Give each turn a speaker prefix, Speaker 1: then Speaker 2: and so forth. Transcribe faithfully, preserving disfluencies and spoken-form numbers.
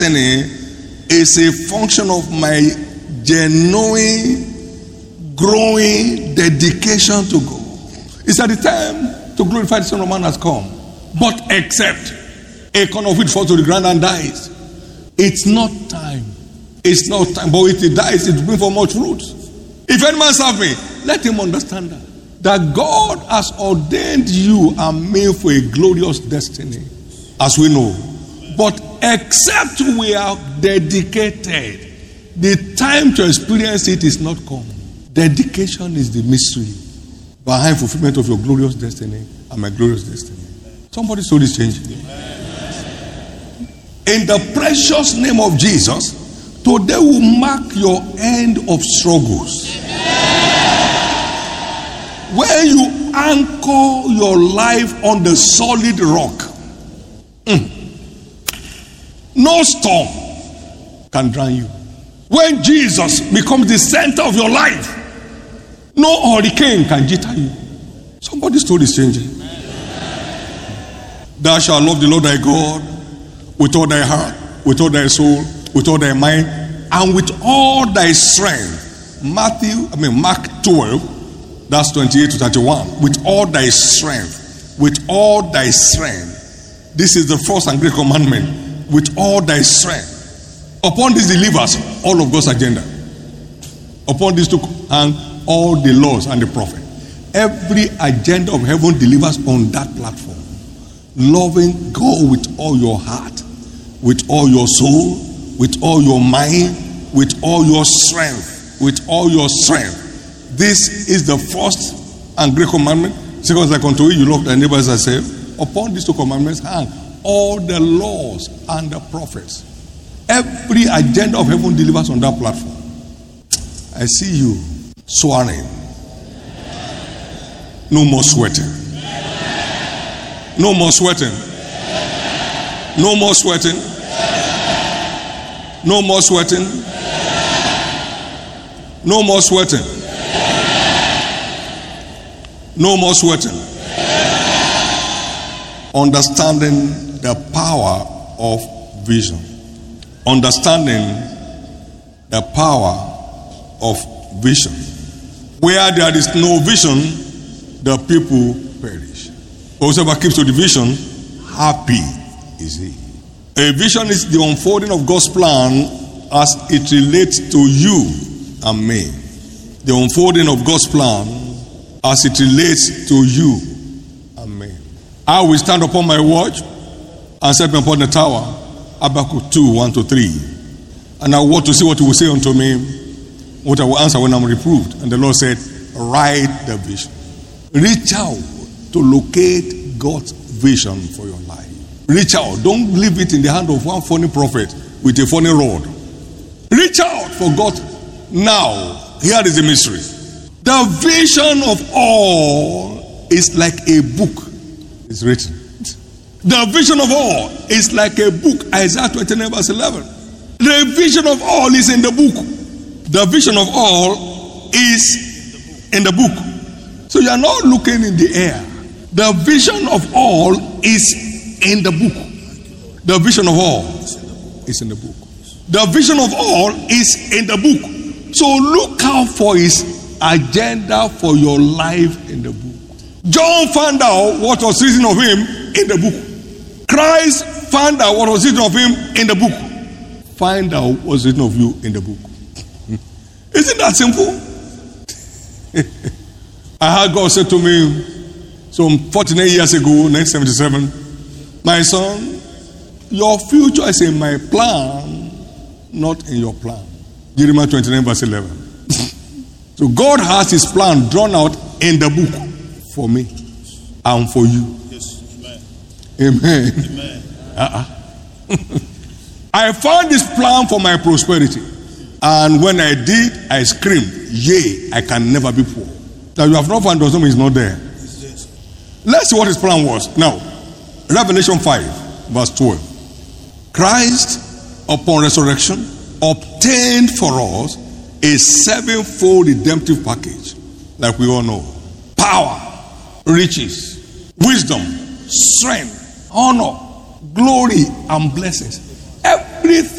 Speaker 1: is a function of my genuine, growing dedication to God. It's at the time to glorify the Son of Man has come. But except a corn of wheat falls to the ground and dies. It's not time. It's not time. But if it dies, it will bring for much fruit. If any man serve me, let him understand that. That God has ordained you and me for a glorious destiny, as we know. But except we are dedicated, the time to experience it is not come. Dedication is the mystery behind fulfillment of your glorious destiny and my glorious destiny. Somebody's soul is changing. In the precious name of Jesus, today will mark your end of struggles. Where you anchor your life on the solid rock. Mm. No storm can drown you. When Jesus becomes the center of your life, no hurricane can jitter you. Somebody's story is changing. Thou shalt love the Lord thy God with all thy heart, with all thy soul, with all thy mind, and with all thy strength. Matthew, I mean Mark twelve, that's twenty-eight to thirty-one. With all thy strength, with all thy strength. This is the first and great commandment. With all thy strength. Upon this delivers all of God's agenda. Upon this to hang all the laws and the prophet. Every agenda of heaven delivers on that platform. Loving God with all your heart, with all your soul, with all your mind, with all your strength, with all your strength. This is the first and great commandment. Second, like unto you, you love thy neighbor as thyself. Upon these two commandments hang all the laws and the prophets. Every agenda of heaven delivers on that platform. I see you swearing. No more sweating. No more sweating. No more sweating. No more sweating. No more sweating. No more sweating. Understanding the power of vision. Understanding the power of vision. Where there is no vision, the people perish. Whoever keeps to the vision, happy is he. A vision is the unfolding of God's plan as it relates to you and me. The unfolding of God's plan as it relates to you and me. I will stand upon my watch and set me upon the tower. Habakkuk two, one to three. And I want to see what he will say unto me, what I will answer when I'm reproved. And the Lord said, write the vision. Reach out to locate God's vision for your life. Reach out. Don't leave it in the hand of one funny prophet with a funny rod. Reach out for God now. Here is the mystery. The vision of all is like a book. It's written. The vision of all is like a book. Isaiah twenty-nine verse eleven. The vision of all is in the book. The vision of all is in the book. So you are not looking in the air. The vision of all is in the book. The vision of all is in the book. The vision of all is in the book. So look out for his agenda for your life in the book. John found out what was written of him in the book. Christ found out what was written of him in the book. Find out what was written of you in the book. Isn't that simple? I heard God say to me some forty-nine years ago, nineteen seventy-seven, my son, your future is in my plan, not in your plan. Jeremiah twenty-nine verse eleven. So God has his plan drawn out in the book for me and for you. Yes. Amen. Amen. Amen. Uh-uh. I found this plan for my prosperity. And when I did, I screamed, yea, I can never be poor. Now you have not found doesn't mean it's not there. Let's see what his plan was. Now, Revelation five, verse twelve. Christ, upon resurrection, obtained for us a sevenfold redemptive package, like we all know. Power, riches, wisdom, strength, honor, glory, and blessings. Every everything